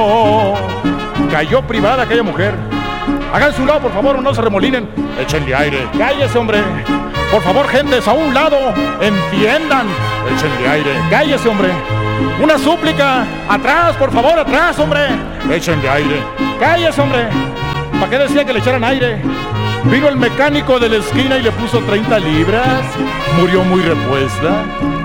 Cayó privada aquella mujer. Háganse un lado, por favor, o no se remolinen. Échenle aire. Cállese, hombre. Por favor, gentes, a un lado. Entiendan. Échenle aire. Cállese, hombre. Una súplica. Atrás, por favor, atrás, hombre. Échenle aire. Cállese, hombre. ¿Para qué decía que le echaran aire? Vino el mecánico de la esquina y le puso 30 libras. Murió muy repuesta.